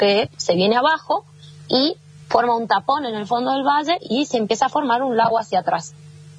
que se viene abajo y forma un tapón en el fondo del valle y se empieza a formar un lago hacia atrás.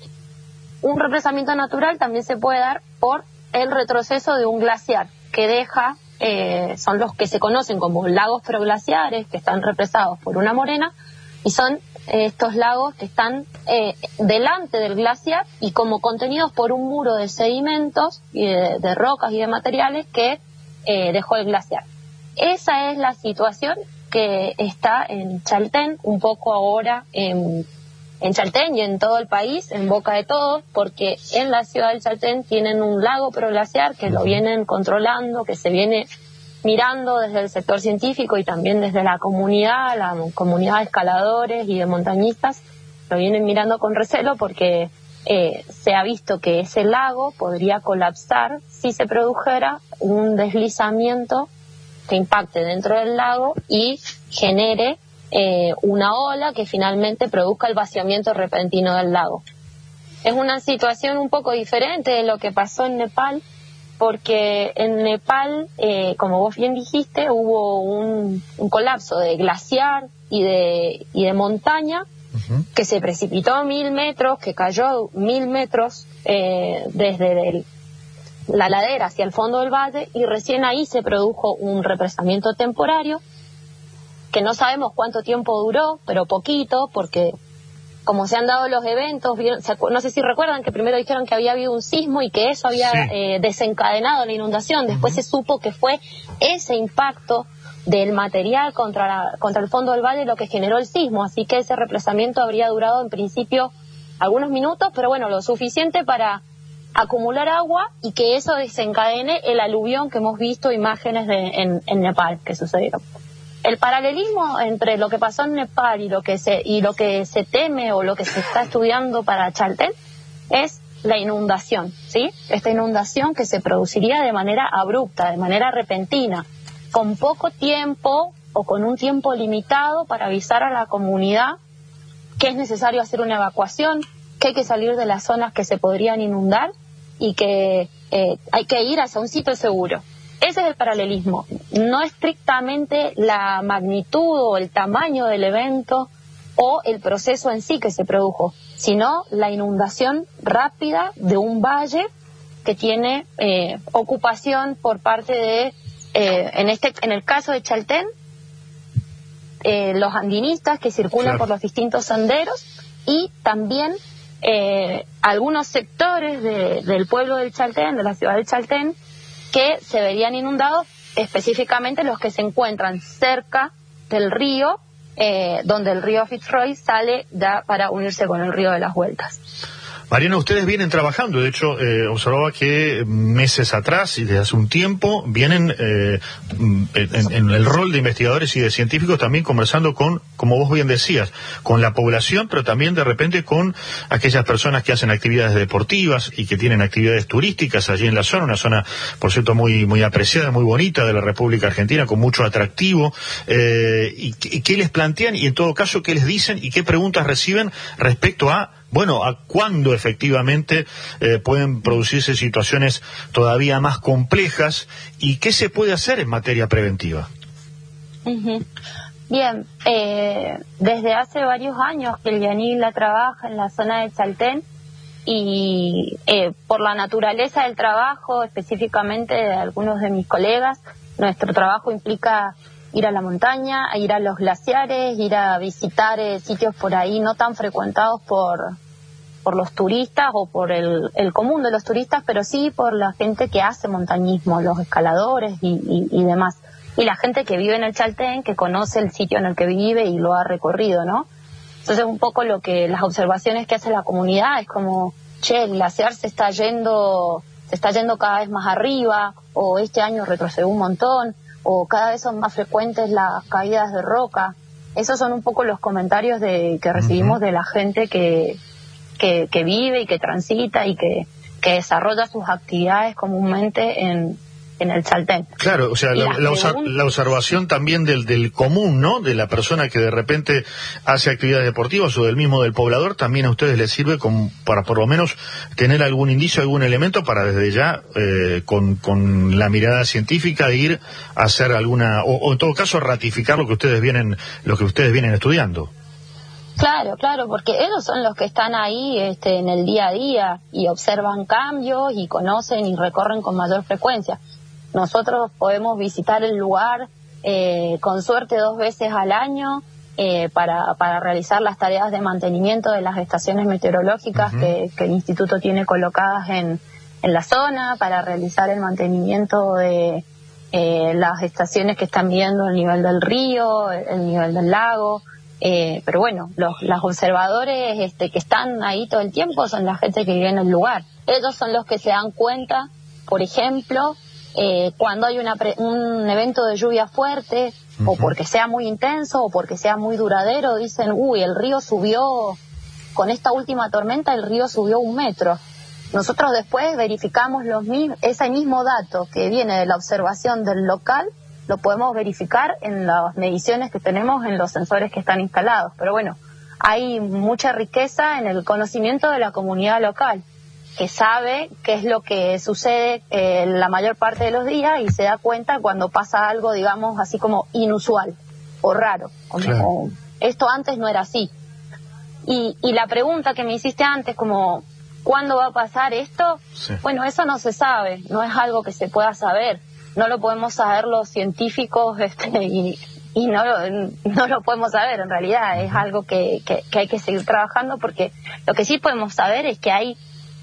Un represamiento natural también se puede dar por el retroceso de un glaciar que deja, son los que se conocen como lagos proglaciares, que están represados por una morena, y son estos lagos que están delante del glaciar y como contenidos por un muro de sedimentos y de rocas y de materiales que dejó el glaciar. Esa es la situación que está en Chaltén, un poco ahora en Chaltén y en todo el país, en boca de todos, porque en la ciudad de Chaltén tienen un lago proglaciar que lo vienen controlando, que se viene mirando desde el sector científico y también desde la comunidad de escaladores y de montañistas, lo vienen mirando con recelo porque se ha visto que ese lago podría colapsar si se produjera un deslizamiento que impacte dentro del lago y genere una ola que finalmente produzca el vaciamiento repentino del lago. Es una situación un poco diferente de lo que pasó en Nepal, porque en Nepal, como vos bien dijiste, hubo un colapso de glaciar y de montaña que se precipitó 1000 metros, que cayó 1000 metros desde la ladera hacia el fondo del valle, y recién ahí se produjo un represamiento temporario que no sabemos cuánto tiempo duró, pero poquito, porque como se han dado los eventos, no sé si recuerdan que primero dijeron que había habido un sismo y que eso había desencadenado la inundación. Después se supo que fue ese impacto del material contra el fondo del valle lo que generó el sismo, así que ese represamiento habría durado en principio algunos minutos, pero bueno, lo suficiente para acumular agua y que eso desencadene el aluvión que hemos visto imágenes en Nepal que sucedieron. El paralelismo entre lo que pasó en Nepal y lo que se teme o lo que se está estudiando para Chaltén es la inundación, ¿sí? Esta inundación que se produciría de manera abrupta, de manera repentina, con poco tiempo o con un tiempo limitado para avisar a la comunidad que es necesario hacer una evacuación, que hay que salir de las zonas que se podrían inundar y que hay que ir hacia un sitio seguro. Ese es el paralelismo, no estrictamente la magnitud o el tamaño del evento o el proceso en sí que se produjo, sino la inundación rápida de un valle que tiene ocupación por parte de, en el caso de Chaltén, los andinistas que circulan por los distintos senderos y también algunos sectores del pueblo del Chaltén, de la ciudad de Chaltén, que se verían inundados, específicamente los que se encuentran cerca del río, donde el río Fitzroy sale para unirse con el río de las Vueltas. Mariana, ustedes vienen trabajando, de hecho, observaba que meses atrás y desde hace un tiempo vienen en el rol de investigadores y de científicos también conversando con, como vos bien decías, con la población, pero también de repente con aquellas personas que hacen actividades deportivas y que tienen actividades turísticas allí en la zona, una zona, por cierto, muy, muy apreciada, muy bonita de la República Argentina, con mucho atractivo, y qué les plantean y en todo caso qué les dicen y qué preguntas reciben respecto a cuándo efectivamente pueden producirse situaciones todavía más complejas y qué se puede hacer en materia preventiva. Bien, desde hace varios años que el IANILA trabaja en la zona de Chaltén y por la naturaleza del trabajo, específicamente de algunos de mis colegas, nuestro trabajo implica ir a la montaña, a ir a los glaciares, ir a visitar sitios por ahí no tan frecuentados por los turistas o por el común de los turistas, pero sí por la gente que hace montañismo, los escaladores y demás. Y la gente que vive en el Chaltén, que conoce el sitio en el que vive y lo ha recorrido, ¿no? Entonces un poco las observaciones que hace la comunidad es como, el glaciar se está yendo cada vez más arriba, o este año retrocedió un montón, o cada vez son más frecuentes las caídas de roca. Esos son un poco los comentarios que recibimos de la gente que vive y que transita y que desarrolla sus actividades comúnmente en el Chaltén. Claro, o sea, la observación también del común, ¿no? De la persona que de repente hace actividades deportivas o del poblador, también a ustedes les sirve para por lo menos tener algún indicio, algún elemento para desde ya, con la mirada científica, ir a hacer o en todo caso ratificar lo que ustedes vienen estudiando. Claro, porque ellos son los que están ahí en el día a día y observan cambios y conocen y recorren con mayor frecuencia. Nosotros podemos visitar el lugar con suerte 2 veces al año para realizar las tareas de mantenimiento de las estaciones meteorológicas que el instituto tiene colocadas en la zona, para realizar el mantenimiento de las estaciones que están viendo el nivel del río, el nivel del lago. Pero bueno, los observadores que están ahí todo el tiempo son la gente que vive en el lugar. Ellos son los que se dan cuenta, por ejemplo, cuando hay un evento de lluvia fuerte, o porque sea muy intenso, o porque sea muy duradero, dicen, el río subió, con esta última tormenta el río subió 1 metro. Nosotros después verificamos ese mismo dato que viene de la observación del local, lo podemos verificar en las mediciones que tenemos en los sensores que están instalados. Pero bueno, hay mucha riqueza en el conocimiento de la comunidad local, que sabe qué es lo que sucede la mayor parte de los días y se da cuenta cuando pasa algo, digamos, así como inusual o raro. Como, esto antes no era así. Y la pregunta que me hiciste antes, como, ¿cuándo va a pasar esto? Sí. Bueno, eso no se sabe, no es algo que se pueda saber. No lo podemos saber los científicos y no lo podemos saber en realidad. Es algo que hay que seguir trabajando, porque lo que sí podemos saber es que hay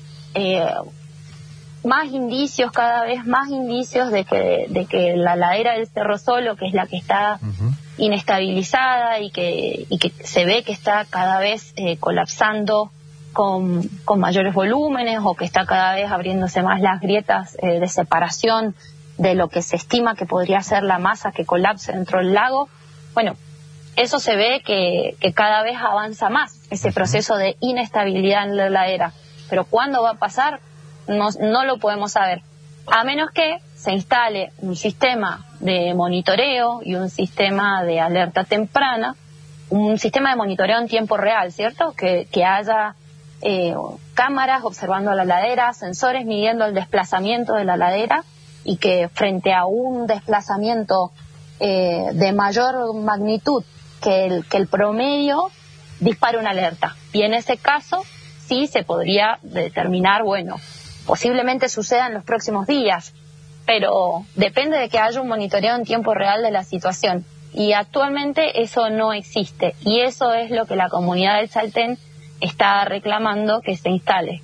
cada vez más indicios de que la ladera del Cerro Solo, que es la que está inestabilizada y que se ve que está cada vez colapsando con mayores volúmenes, o que está cada vez abriéndose más las grietas de separación de lo que se estima que podría ser la masa que colapse dentro del lago. Bueno, eso se ve que cada vez avanza más, ese proceso de inestabilidad en la ladera. Pero ¿cuándo va a pasar? No lo podemos saber, a menos que se instale un sistema de monitoreo y un sistema de alerta temprana, un sistema de monitoreo en tiempo real, ¿cierto? Que haya cámaras observando la ladera, sensores midiendo el desplazamiento de la ladera, y que frente a un desplazamiento de mayor magnitud que el promedio dispare una alerta. Y en ese caso sí se podría determinar, posiblemente suceda en los próximos días, pero depende de que haya un monitoreo en tiempo real de la situación. Y actualmente eso no existe, y eso es lo que la comunidad del Chaltén está reclamando que se instale.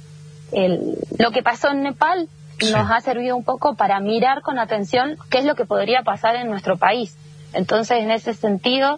Lo que pasó en Nepal nos ha servido un poco para mirar con atención qué es lo que podría pasar en nuestro país. Entonces, en ese sentido,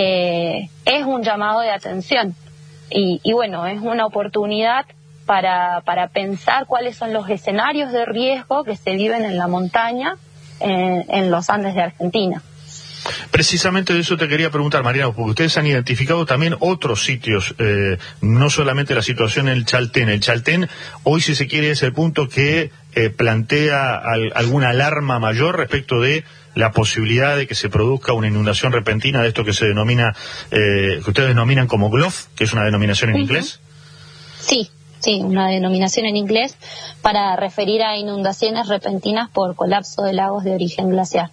es un llamado de atención y bueno, es una oportunidad para pensar cuáles son los escenarios de riesgo que se viven en la montaña, en los Andes de Argentina. Precisamente de eso te quería preguntar, Mariano, porque ustedes han identificado también otros sitios, no solamente la situación en el Chaltén. El Chaltén, hoy, si se quiere, es el punto que plantea alguna alarma mayor respecto de la posibilidad de que se produzca una inundación repentina de esto que se denomina, que ustedes denominan como GLOF, que es una denominación en inglés. Sí, una denominación en inglés para referir a inundaciones repentinas por colapso de lagos de origen glaciar.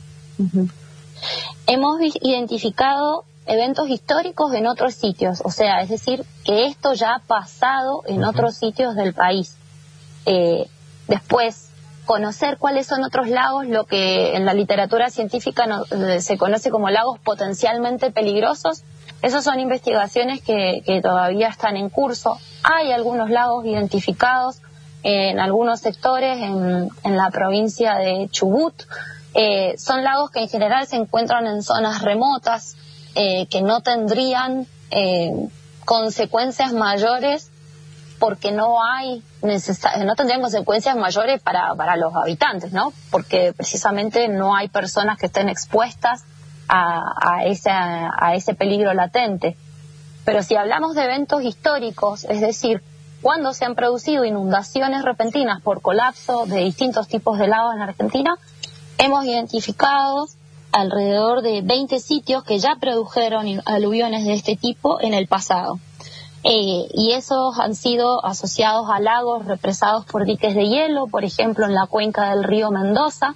Hemos identificado eventos históricos en otros sitios, o sea, es decir, que esto ya ha pasado en otros sitios del país. Después, conocer cuáles son otros lagos, lo que en la literatura científica se conoce como lagos potencialmente peligrosos. Esas son investigaciones que todavía están en curso. Hay algunos lagos identificados en algunos sectores en la provincia de Chubut. Son lagos que en general se encuentran en zonas remotas, que no tendrían consecuencias mayores, porque no tendrían consecuencias mayores para los habitantes, ¿no? Porque precisamente no hay personas que estén expuestas a ese peligro latente. Pero si hablamos de eventos históricos, es decir, cuando se han producido inundaciones repentinas por colapso de distintos tipos de lagos en Argentina, hemos identificado alrededor de 20 sitios que ya produjeron aluviones de este tipo en el pasado. Y esos han sido asociados a lagos represados por diques de hielo, por ejemplo en la cuenca del río Mendoza.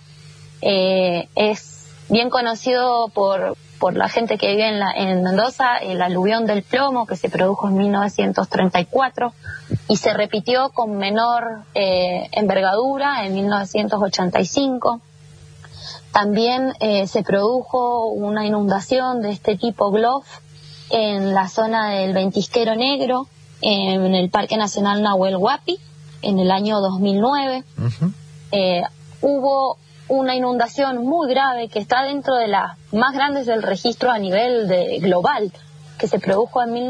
Es bien conocido por la gente que vive en Mendoza el aluvión del Plomo, que se produjo en 1934 y se repitió con menor envergadura en 1985. También se produjo una inundación de este tipo Glof en la zona del Ventisquero Negro, en el Parque Nacional Nahuel Huapi, en el año 2009. Uh-huh. Hubo una inundación muy grave que está dentro de las más grandes del registro a nivel global, que se produjo en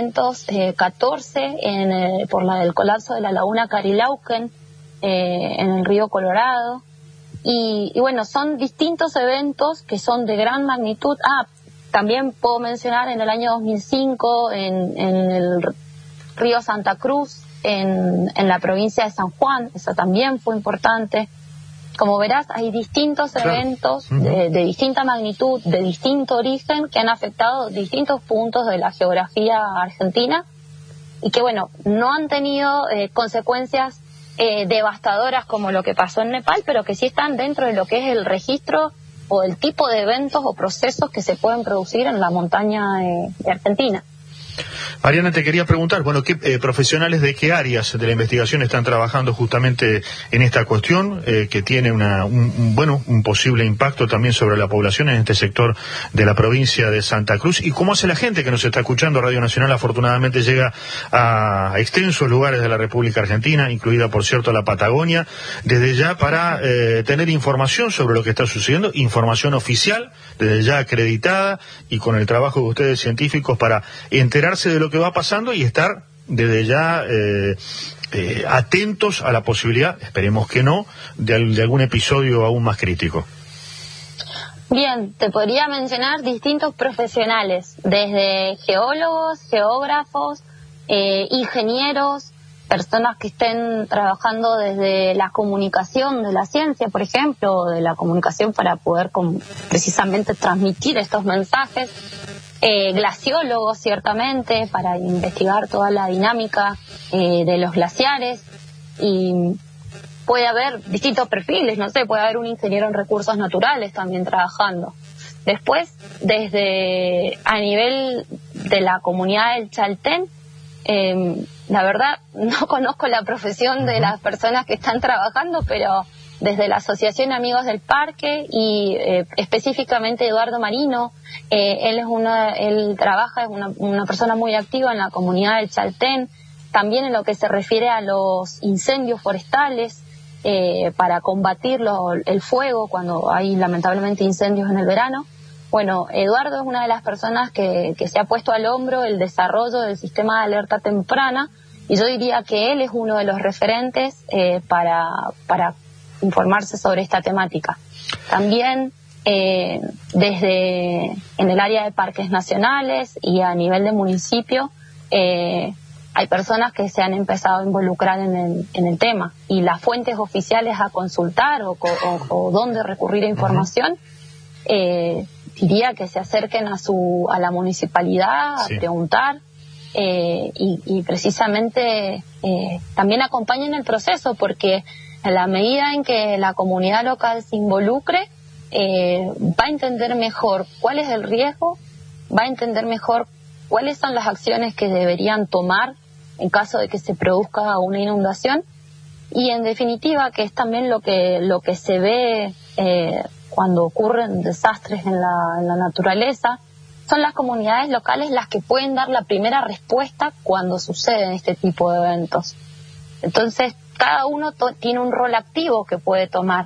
1914 por el colapso de la laguna Carilauquen en el río Colorado. Y bueno, son distintos eventos que son de gran magnitud. También puedo mencionar en el año 2005 en el río Santa Cruz, en la provincia de San Juan, eso también fue importante. Como verás, hay distintos eventos de distinta magnitud, de distinto origen, que han afectado distintos puntos de la geografía argentina y que, bueno, no han tenido consecuencias devastadoras como lo que pasó en Nepal, pero que sí están dentro de lo que es el registro o el tipo de eventos o procesos que se pueden producir en la montaña de Argentina. Mariana, te quería preguntar, bueno, ¿qué profesionales de qué áreas de la investigación están trabajando justamente en esta cuestión que tiene un posible impacto también sobre la población en este sector de la provincia de Santa Cruz? ¿Y cómo hace la gente que nos está escuchando? Radio Nacional afortunadamente llega a extensos lugares de la República Argentina, incluida por cierto la Patagonia, desde ya para tener información sobre lo que está sucediendo, información oficial, desde ya acreditada y con el trabajo de ustedes científicos para enterarse de lo que va pasando y estar desde ya atentos a la posibilidad, esperemos que no, de algún episodio aún más crítico. Bien, te podría mencionar distintos profesionales, desde geólogos, geógrafos, ingenieros, personas que estén trabajando desde la comunicación de la ciencia, por ejemplo, de la comunicación para poder precisamente transmitir estos mensajes, glaciólogos ciertamente para investigar toda la dinámica de los glaciares, y puede haber distintos perfiles, no sé, puede haber un ingeniero en recursos naturales también trabajando. Después, desde a nivel de la comunidad del Chaltén, la verdad no conozco la profesión de las personas que están trabajando, pero desde la Asociación Amigos del Parque y específicamente Eduardo Marino, él trabaja, es una persona muy activa en la comunidad del Chaltén, también en lo que se refiere a los incendios forestales, para combatir el fuego cuando hay lamentablemente incendios en el verano. Bueno, Eduardo es una de las personas que se ha puesto al hombro el desarrollo del sistema de alerta temprana, y yo diría que él es uno de los referentes para informarse sobre esta temática. También desde en el área de parques nacionales y a nivel de municipio hay personas que se han empezado a involucrar en el tema, y las fuentes oficiales a consultar o dónde recurrir a información, diría que se acerquen a la municipalidad a preguntar y precisamente también acompañen el proceso, porque en la medida en que la comunidad local se involucre, va a entender mejor cuál es el riesgo, va a entender mejor cuáles son las acciones que deberían tomar en caso de que se produzca una inundación, y en definitiva que es también lo que se ve cuando ocurren desastres en la naturaleza. Son las comunidades locales las que pueden dar la primera respuesta cuando suceden este tipo de eventos. Entonces, cada uno tiene un rol activo que puede tomar.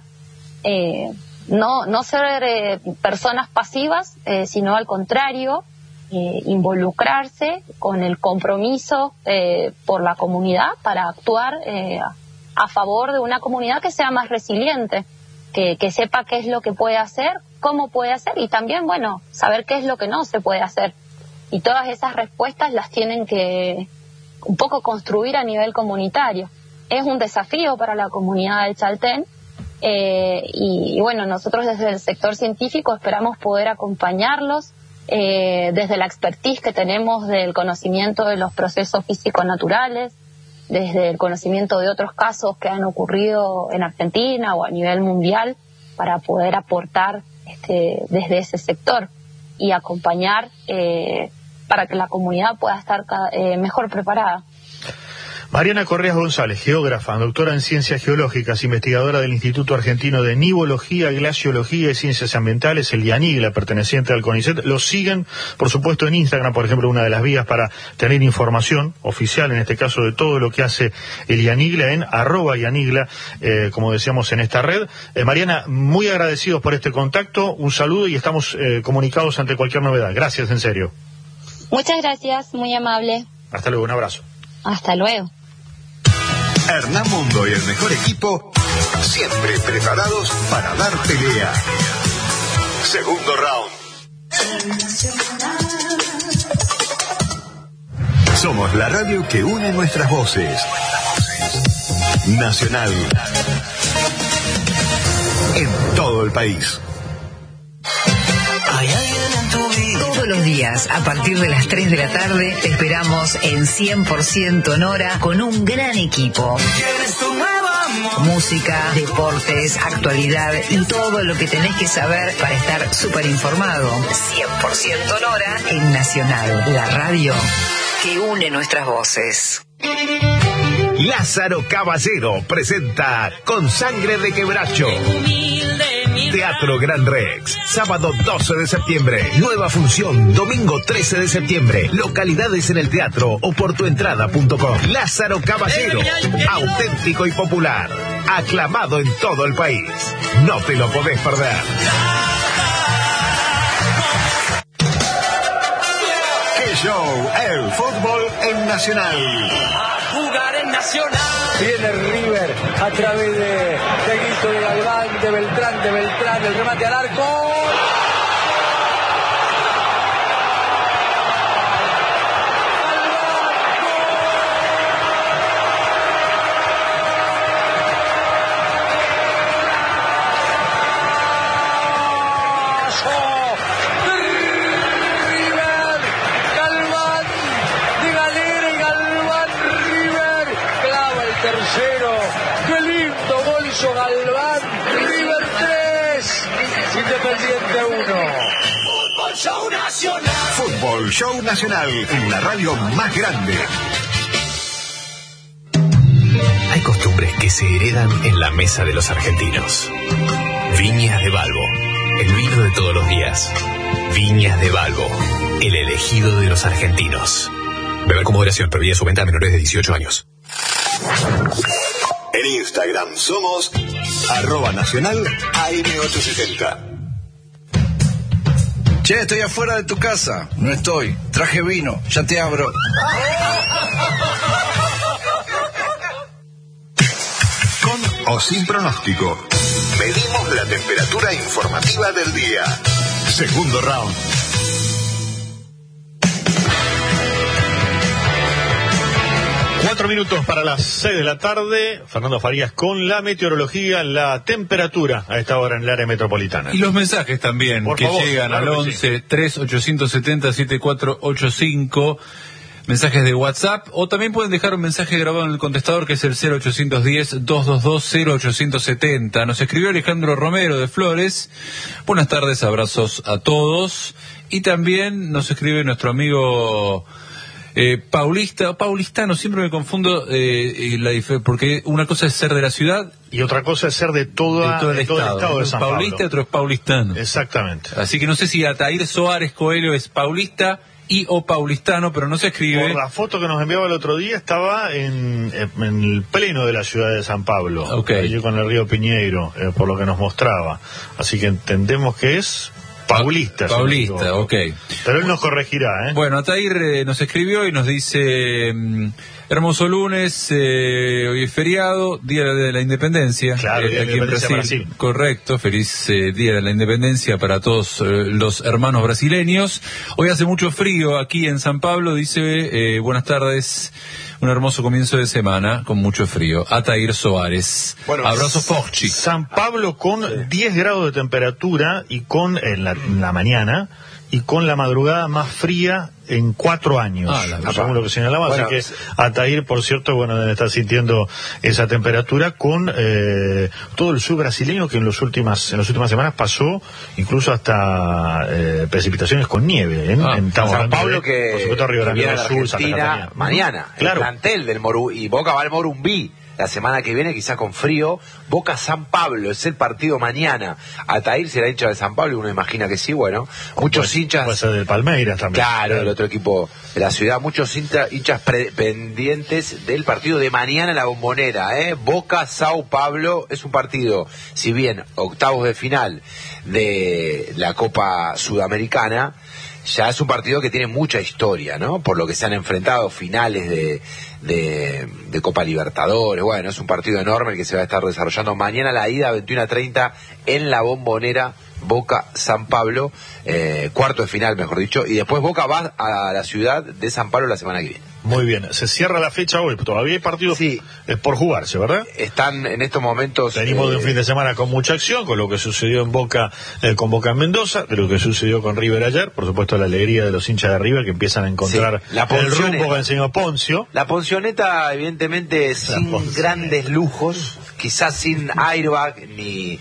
No ser personas pasivas, sino al contrario, involucrarse con el compromiso por la comunidad para actuar a favor de una comunidad que sea más resiliente, que sepa qué es lo que puede hacer, cómo puede hacer, y también, bueno, saber qué es lo que no se puede hacer. Y todas esas respuestas las tienen que un poco construir a nivel comunitario. Es un desafío para la comunidad de Chaltén, y bueno, nosotros desde el sector científico esperamos poder acompañarlos desde la expertise que tenemos del conocimiento de los procesos físico-naturales, desde el conocimiento de otros casos que han ocurrido en Argentina o a nivel mundial, para poder aportar desde ese sector y acompañar para que la comunidad pueda estar mejor preparada. Mariana Correas González, geógrafa, doctora en Ciencias Geológicas, investigadora del Instituto Argentino de Nivología, Glaciología y Ciencias Ambientales, el IANIGLA, perteneciente al CONICET. Lo siguen, por supuesto, en Instagram, por ejemplo, una de las vías para tener información oficial, en este caso, de todo lo que hace el IANIGLA, en @IANIGLA, como decíamos en esta red. Mariana, muy agradecidos por este contacto, un saludo y estamos comunicados ante cualquier novedad. Gracias, en serio. Muchas gracias, muy amable. Hasta luego, un abrazo. Hasta luego. Hernán Mundo y el mejor equipo, siempre preparados para dar pelea. Segundo round. Somos la radio que une nuestras voces. Nacional. En todo el país. Todos los días, a partir de las 3 de la tarde, te esperamos en 100% Nora con un gran equipo. Música, deportes, actualidad y todo lo que tenés que saber para estar súper informado. 100% Nora en Nacional, la radio que une nuestras voces. Lázaro Caballero presenta Con Sangre de Quebracho. Teatro Gran Rex, sábado 12 de septiembre, nueva función, domingo 13 de septiembre, localidades en el teatro o por tuentrada.com. Lázaro Caballero, auténtico y popular, aclamado en todo el país. No te lo podés perder. ¡Qué show! El fútbol en Nacional. A jugar en Nacional. Viene River a través de Guito, de Galván, de Beltrán, el remate al arco. Galván, River 3, Independiente 1. Fútbol Show Nacional. Fútbol Show Nacional, en la radio más grande. Hay costumbres que se heredan en la mesa de los argentinos. Viñas de Balbo, el vino de todos los días. Viñas de Balbo, el elegido de los argentinos. Beber con moderación, prohibida su venta a menores de 18 años. En Instagram somos @nacional AM870. Che, estoy afuera de tu casa. No estoy. Traje vino. Ya te abro. Con o sin pronóstico. Medimos la temperatura informativa del día. Segundo round. Minutos para las 6 de la tarde. Fernando Farías con la meteorología, la temperatura a esta hora en el área metropolitana. Y los mensajes también, por que favor, llegan claro al 11 3 870 7485. Mensajes de WhatsApp, o también pueden dejar un mensaje grabado en el contestador, que es el 0810 222 0870. Nos escribió Alejandro Romero de Flores. Buenas tardes, abrazos a todos. Y también nos escribe nuestro amigo paulistano, siempre me confundo, porque una cosa es ser de la ciudad y otra cosa es ser de todo el estado de San Pablo. Paulista, otro es paulistano. Exactamente. Así que no sé si Ataír Soares Coelho es paulista o paulistano, pero no se escribe. Por la foto que nos enviaba el otro día, estaba en el pleno de la ciudad de San Pablo, allí con el río Piñeiro, por lo que nos mostraba. Así que entendemos que es paulista. Paulista, ok. Pero él nos corregirá, ¿eh? Bueno, Atair nos escribió y nos dice: hermoso lunes, hoy es feriado, Día de la Independencia. Claro, Día de la aquí en Brasil. Correcto, feliz Día de la Independencia para todos los hermanos brasileños. Hoy hace mucho frío aquí en San Pablo, dice, buenas tardes, un hermoso comienzo de semana con mucho frío. Atair Soares. Bueno, abrazo Fochi. San Pablo con 10 grados de temperatura y con en la mañana y con la madrugada más fría en 4 años, según lo que señalaba. Bueno, así que Atair, por cierto, bueno, debe estar sintiendo esa temperatura con todo el sur brasileño, que en las últimas semanas pasó incluso hasta precipitaciones con nieve. En San Pablo, que por supuesto, Río Grande do Sul, Santa Argentina, Catarina. mañana, Claro. el plantel del y Boca va al Morumbí la semana que viene, quizás con frío. Boca San Pablo, es el partido mañana. Atair será hincha de San Pablo, y uno imagina que sí, bueno. Muchos hinchas... Puede ser del Palmeiras también. Claro, el otro equipo de la ciudad. Muchos hinchas pendientes del partido de mañana en la Bombonera, Boca Sao Paulo es un partido, si bien octavos de final de la Copa Sudamericana, ya es un partido que tiene mucha historia, ¿no? Por lo que se han enfrentado, finales de Copa Libertadores. Bueno, es un partido enorme el que se va a estar desarrollando mañana, la ida 21:30 en la Bombonera, Boca San Pablo, cuarto de final, mejor dicho, y después Boca va a la ciudad de San Pablo la semana que viene. Muy bien, se cierra la fecha hoy, todavía hay partidos por jugarse, ¿verdad? Están en estos momentos... Venimos de un fin de semana con mucha acción, con lo que sucedió en Boca, con Boca en Mendoza, de lo que sucedió con River ayer, por supuesto la alegría de los hinchas de River que empian a encontrar el rumbo que enseñó Poncio. La Poncioneta, evidentemente, sin grandes lujos, quizás sin airbag ni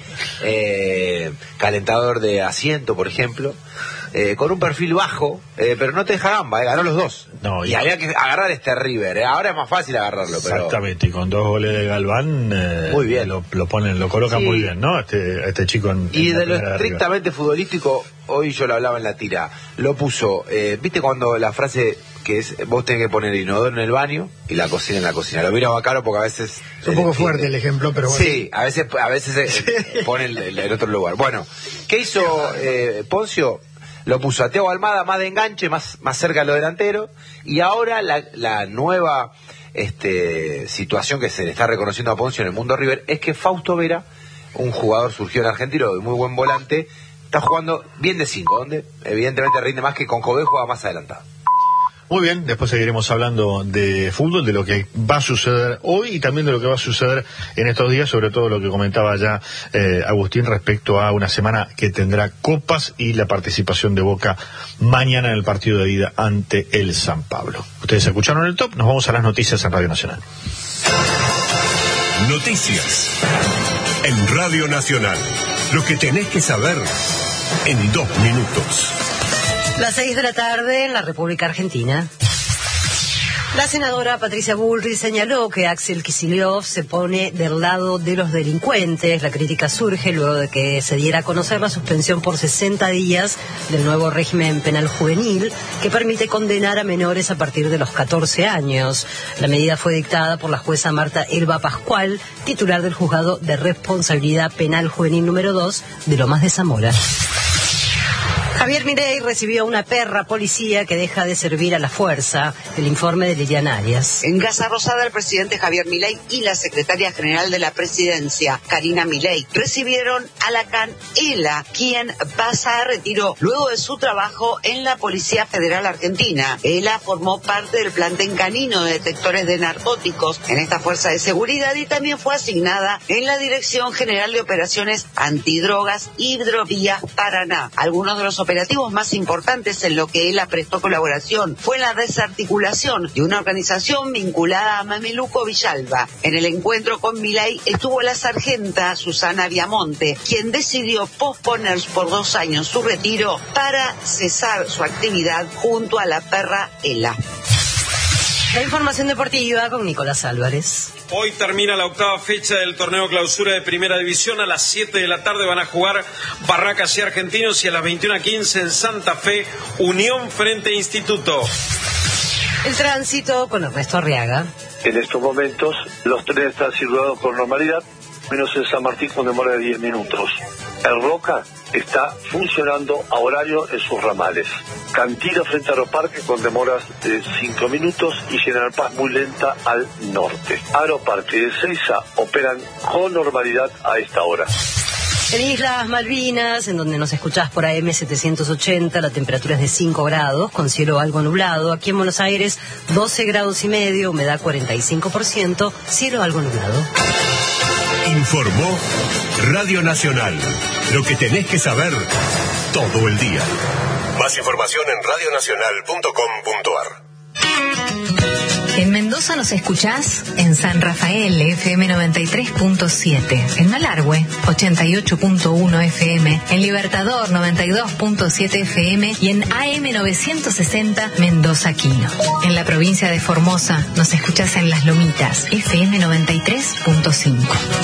calentador de asiento, por ejemplo. Con un perfil bajo, pero no te deja gamba, ganó los dos. No, y había que agarrar River, ahora es más fácil agarrarlo. Exactamente, y con 2 goles de Galván, muy bien. lo colocan muy bien, ¿no? Este chico y de lo estrictamente futbolístico, hoy yo lo hablaba en la tira, lo puso, ¿viste cuando la frase que es, vos tenés que poner el inodoro en el baño y la cocina en la cocina? Lo mira Bacaro porque a veces... Es un poco fuerte el ejemplo, pero bueno. Sí, a veces pone el otro lugar. Bueno, ¿qué hizo Poncio? Lo puso a Thiago Almada más de enganche, más cerca de los delanteros, y ahora la nueva situación que se le está reconociendo a Poncio en el mundo River es que Fausto Vera, un jugador surgido en Argentino de muy buen volante, está jugando bien de 5, donde evidentemente rinde más que con Jové, juega más adelantado. Muy bien, después seguiremos hablando de fútbol, de lo que va a suceder hoy y también de lo que va a suceder en estos días, sobre todo lo que comentaba ya Agustín respecto a una semana que tendrá copas y la participación de Boca mañana en el partido de ida ante el San Pablo. Ustedes escucharon el top, nos vamos a las noticias en Radio Nacional. Noticias en Radio Nacional. Lo que tenés que saber en 2 minutos. Las 6 de la tarde en la República Argentina. La senadora Patricia Bullrich señaló que Axel Kicillof se pone del lado de los delincuentes. La crítica surge luego de que se diera a conocer la suspensión por 60 días del nuevo régimen penal juvenil que permite condenar a menores a partir de los 14 años. La medida fue dictada por la jueza Marta Elba Pascual, titular del Juzgado de Responsabilidad Penal Juvenil número 2 de Lomas de Zamora. Javier Milei recibió a una perra policía que deja de servir a la fuerza. El informe de Liliana Arias. En Casa Rosada, el presidente Javier Milei y la secretaria general de la presidencia, Karina Milei, recibieron a Lacan Ela, quien pasa a retiro luego de su trabajo en la Policía Federal Argentina. Ela formó parte del plantel canino de detectores de narcóticos en esta fuerza de seguridad y también fue asignada en la Dirección General de Operaciones Antidrogas Hidrovía Paraná. Algunos de los operativos más importantes en lo que ella prestó colaboración fue la desarticulación de una organización vinculada a Mameluco Villalba. En el encuentro con Milei estuvo la sargenta Susana Viamonte, quien decidió posponer por 2 años su retiro para cesar su actividad junto a la perra Ela. La información deportiva con Nicolás Álvarez. Hoy termina la 8ª fecha del torneo clausura de Primera División. A las 7 de la tarde van a jugar Barracas y Argentinos, y a las 21:15 en Santa Fe, Unión frente a Instituto. El tránsito con Ernesto Arriaga. En estos momentos los trenes están circulando con normalidad. menos el San Martín con demora de 10 minutos. El Roca está funcionando a horario en sus ramales. Cantira frente a Aeroparque con demoras de 5 minutos y General Paz muy lenta al norte. Aeroparque y Ezeiza operan con normalidad a esta hora. En Islas Malvinas, en donde nos escuchás por AM 780, la temperatura es de 5 grados, con cielo algo nublado. Aquí en Buenos Aires, 12 grados y medio, humedad 45%, cielo algo nublado. Informó Radio Nacional. Lo que tenés que saber todo el día. Más información en radionacional.com.ar. En Mendoza nos escuchás en San Rafael, FM 93.7, en Malargüe, 88.1 FM, en Libertador, 92.7 FM y en AM 960 Mendoza Quino. En la provincia de Formosa nos escuchás en Las Lomitas, FM 93.5.